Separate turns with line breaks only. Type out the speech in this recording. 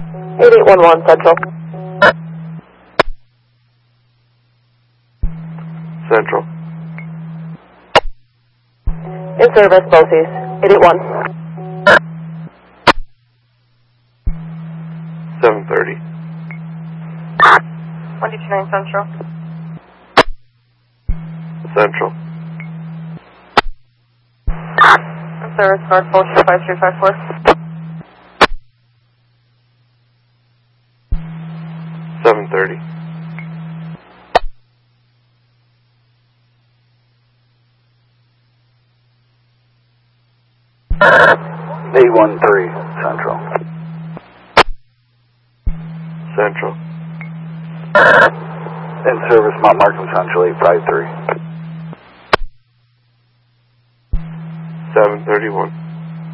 8811 Central.
Central.
In service, BOCES. 881.
730.
129 Central.
Central.
In service, North Bolshoi 5354.
730.
A13 Central.
Central.
In service, Mount Markham Central 853.